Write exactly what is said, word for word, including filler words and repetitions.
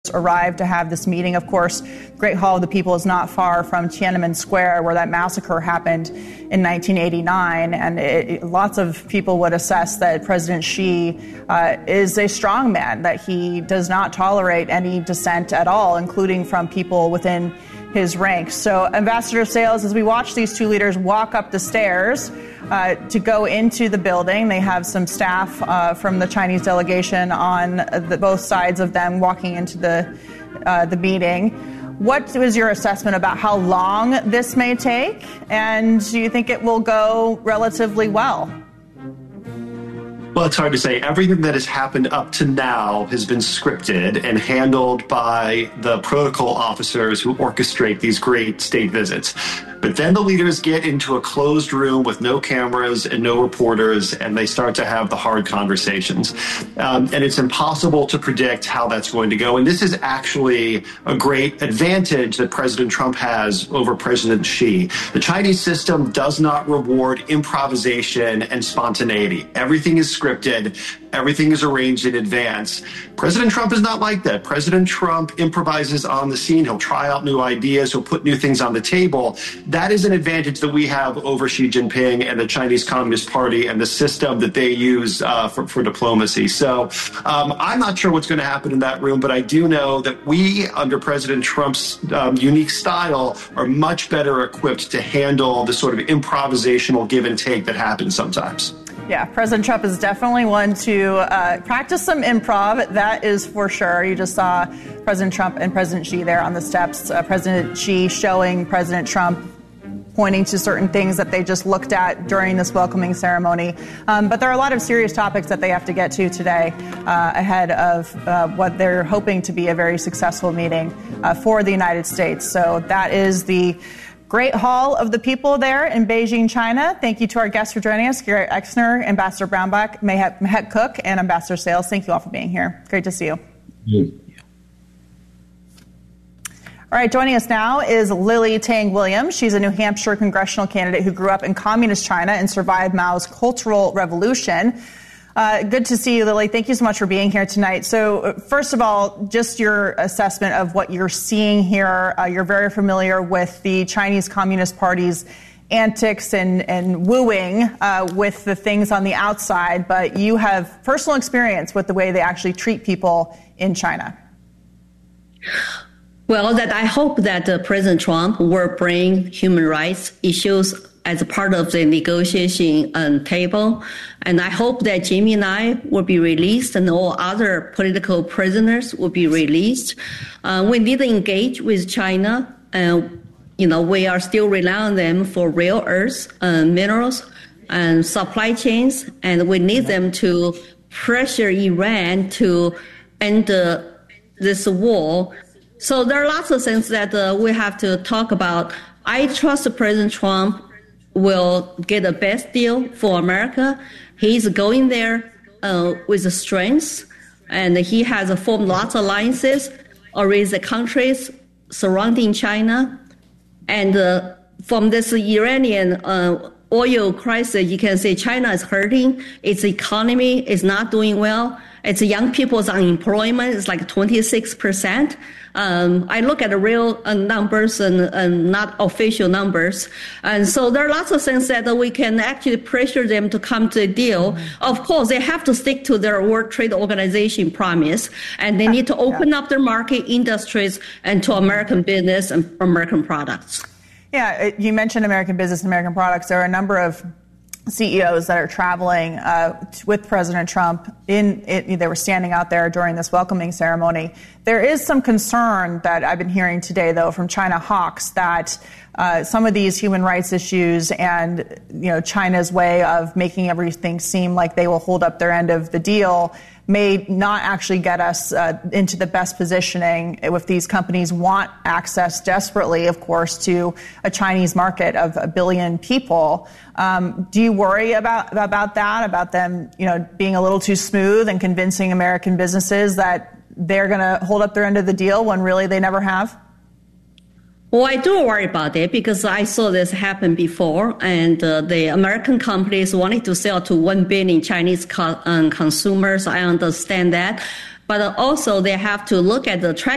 arrived to have this meeting. Of course, Great Hall of the People is not far from Tiananmen Square, where that massacre happened in nineteen eighty-nine. And it, lots of people would assess that President Xi uh, is a strong man, that he does not tolerate any dissent at all, including from people within his ranks. So, Ambassador Sales, as we watch these two leaders walk up the stairs uh, to go into the building, they have some staff uh, from the Chinese delegation on the, both sides of them walking into the uh, the meeting. What was your assessment about how long this may take, and do you think it will go relatively well? Well, it's hard to say. Everything that has happened up to now has been scripted and handled by the protocol officers who orchestrate these great state visits. But then the leaders get into a closed room with no cameras and no reporters, and they start to have the hard conversations. Um, and it's impossible to predict how that's going to go. And this is actually a great advantage that President Trump has over President Xi. The Chinese system does not reward improvisation and spontaneity. Everything is scripted. Everything is arranged in advance. President Trump is not like that. President Trump improvises on the scene. He'll try out new ideas. He'll put new things on the table. That is an advantage that we have over Xi Jinping and the Chinese Communist Party and the system that they use uh, for, for diplomacy. So um, I'm not sure what's going to happen in that room, but I do know that we, under President Trump's um, unique style, are much better equipped to handle the sort of improvisational give and take that happens sometimes. Yeah, President Trump is definitely one to uh, practice some improv. That is for sure. You just saw President Trump and President Xi there on the steps. Uh, President Xi showing President Trump, pointing to certain things that they just looked at during this welcoming ceremony. Um, but there are a lot of serious topics that they have to get to today uh, ahead of uh, what they're hoping to be a very successful meeting uh, for the United States. So that is the Great Hall of the People there in Beijing, China. Thank you to our guests for joining us, Garrett Exner, Ambassador Brownback, Mehet Cook, and Ambassador Sales. Thank you all for being here. Great to see you. Mm. All right, joining us now is Lily Tang Williams. She's a New Hampshire congressional candidate who grew up in communist China and survived Mao's Cultural Revolution. Uh, good to see you, Lily. Thank you so much for being here tonight. So, first of all, just your assessment of what you're seeing here. Uh, you're very familiar with the Chinese Communist Party's antics and, and wooing uh, with the things on the outside, but you have personal experience with the way they actually treat people in China. Well, that I hope that uh, President Trump will bring human rights issues as a part of the negotiation um, table. And I hope that Jimmy and I will be released and all other political prisoners will be released. Uh, we need to engage with China. And, you know, we are still relying on them for rare earths, uh, minerals, and supply chains. And we need them to pressure Iran to end uh, this war. So there are lots of things that uh, we have to talk about. I trust President Trump will get the best deal for America. He's going there uh, with the strength, and he has formed lots of alliances with the countries surrounding China. And uh, from this Iranian uh, oil crisis, you can say China is hurting. Its economy is not doing well. Its young people's unemployment is like twenty-six percent. Um, I look at the real uh, numbers and, and not official numbers. And so there are lots of things that we can actually pressure them to come to a deal. Mm-hmm. Of course, they have to stick to their World Trade Organization promise, and they need to open yeah. up their market industries and to American business and American products. Yeah, you mentioned American business and American products. There are a number of C E Os that are traveling uh, with President Trump. In it, they were standing out there during this welcoming ceremony. There is some concern that I've been hearing today, though, from China hawks that uh, some of these human rights issues and you know China's way of making everything seem like they will hold up their end of the deal may not actually get us uh, into the best positioning if these companies want access desperately, of course, to a Chinese market of a billion people. Um, do you worry about about that, about them, you know, being a little too smooth and convincing American businesses that they're going to hold up their end of the deal when really they never have? Well, I do worry about it because I saw this happen before, and uh, the American companies wanted to sell to one billion Chinese co- um, consumers. I understand that. But also they have to look at the track